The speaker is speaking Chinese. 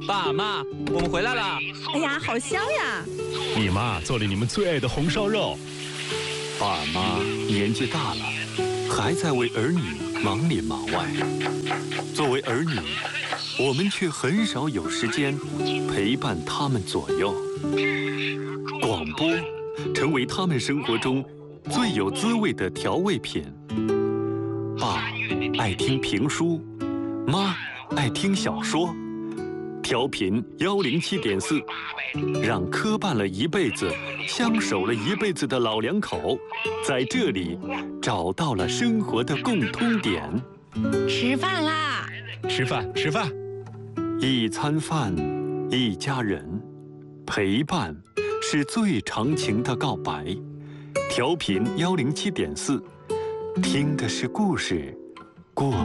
爸妈，我们回来了。 哎呀，好香呀！ 你妈做了你们最爱的红烧肉。 爸妈年纪大了，还在为儿女忙里忙外。作为儿女，我们却很少有时间陪伴他们左右。广播成为他们生活中最有滋味的调味品。爸爱听评书，妈爱听小说。调频107.4，让磕绊了一辈子、相守了一辈子的老两口，在这里找到了生活的共通点。 吃饭啦！ 吃饭，吃饭。 一餐饭，一家人，陪伴是最长情的告白。调频107.4，听的是故事，过